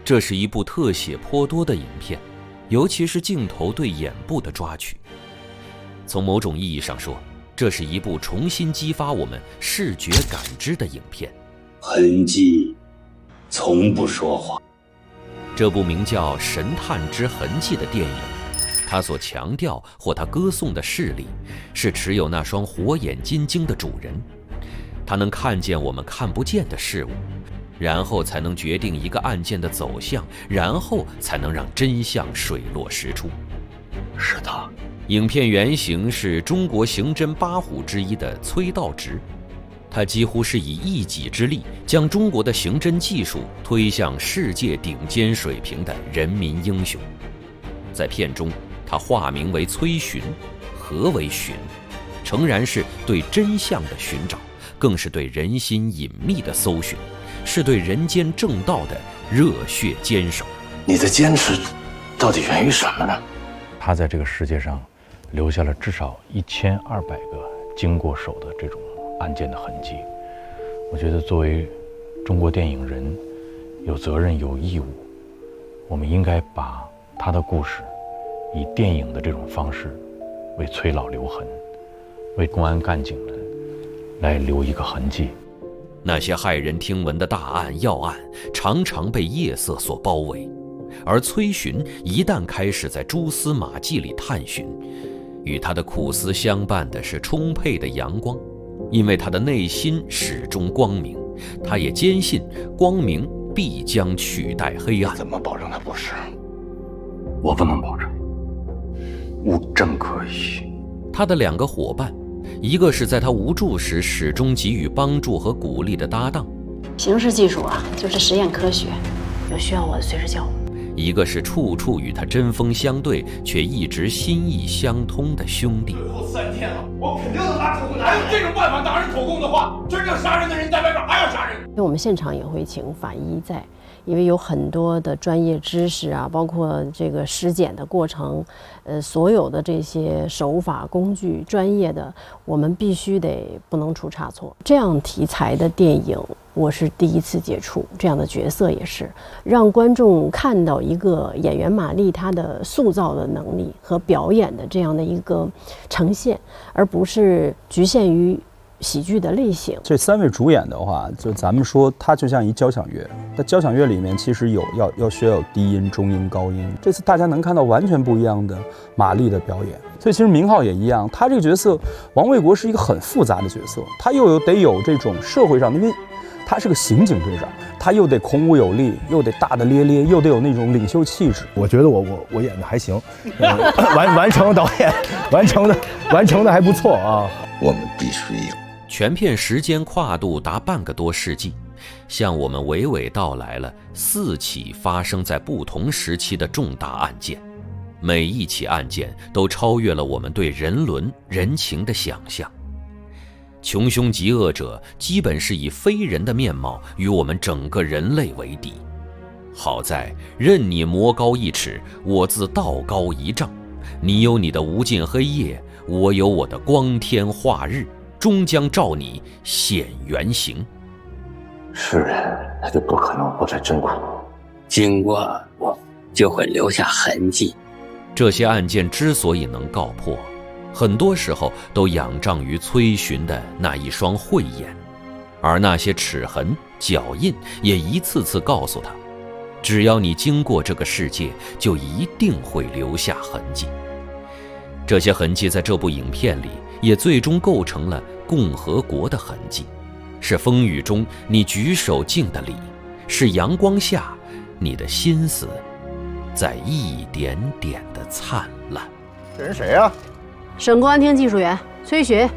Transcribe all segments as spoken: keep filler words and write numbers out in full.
这是一部特写颇多的影片，尤其是镜头对眼部的抓取。从某种意义上说，这是一部重新激发我们视觉感知的影片。 痕迹从不说谎。 这部名叫《神探之痕迹》的电影，它所强调或它歌颂的势力，是持有那双火眼金睛的主人，他能看见我们看不见的事物，然后才能决定一个案件的走向，然后才能让真相水落石出。 是他。 影片原型是中国刑侦八虎之一的崔道直，他几乎是以一己之力将中国的刑侦技术推向世界顶尖水平的人民英雄。在片中，他化名为崔寻。何为寻？诚然是对真相的寻找，更是对人心隐秘的搜寻，是对人间正道的热血坚守。 你的坚持到底源于什么呢？ 他在这个世界上留下了至少一千二百个经过手的这种案件的痕迹。我觉得作为中国电影人，有责任有义务，我们应该把他的故事以电影的这种方式为崔老留痕，为公安干警们来留一个痕迹。 那些骇人听闻的大案要案常常被夜色所包围，而崔寻一旦开始在蛛丝马迹里探寻，与他的苦思相伴的是充沛的阳光，因为他的内心始终光明，他也坚信光明必将取代黑暗。 怎么保证他不是？我不能保证，无证可依。 他的两个伙伴，一个是在他无助时始终给予帮助和鼓励的搭档， 刑事技术啊，就是实验科学，有需要我随时叫我。 一个是处处与他针锋相对却一直心意相通的兄弟。 最后三天了，我肯定能拿口供。哪有这种办法拿人口供的话，真正杀人的人在外边还要杀人。 因为我们现场也会请法医在，因为有很多的专业知识啊，包括这个尸检的过程，呃，所有的这些手法工具专业的，我们必须得不能出差错。这样题材的电影，我是第一次接触，这样的角色也是让观众看到一个演员马丽她的塑造的能力和表演的这样的一个呈现，而不是局限于喜剧的类型。 这三位主演的话，就咱们说，它就像一交响乐。在交响乐里面，其实有要要需要有低音、中音、高音。这次大家能看到完全不一样的马丽的表演。所以其实明浩也一样，他这个角色，王卫国是一个很复杂的角色，他又有得有这种社会上的，因为他是个刑警队长，他又得孔武有力，又得大大咧咧，又得有那种领袖气质。 我觉得我我我演的还行，呃、完完成导演完成的完成的还不错啊。 我们必须有。 全片时间跨度达半个多世纪，向我们娓娓道来了四起发生在不同时期的重大案件，每一起案件都超越了我们对人伦人情的想象。穷凶极恶者基本是以非人的面貌与我们整个人类为敌，好在任你魔高一尺，我自道高一丈，你有你的无尽黑夜，我有我的光天化日，终将照你显原形。 是人，他就不可能活在真苦，经过我就会留下痕迹。 这些案件之所以能告破，很多时候都仰仗于崔寻的那一双慧眼，而那些齿痕、脚印也一次次告诉他，只要你经过这个世界，就一定会留下痕迹。这些痕迹在这部影片里也最终构成了共和国的痕迹，是风雨中你举手敬的礼，是阳光下你的心思在一点点的灿烂。 这人谁呀、啊？ 省公安厅技术员崔寻。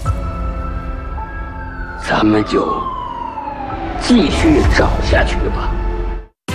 咱们就继续找下去吧。